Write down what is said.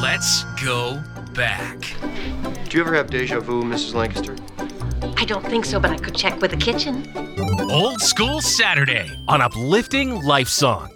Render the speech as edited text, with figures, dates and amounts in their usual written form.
Let's go back. Do you ever have deja vu, Mrs. Lancaster? I don't think so, but I could check with the kitchen. Old School Saturday on Uplifting Life Song.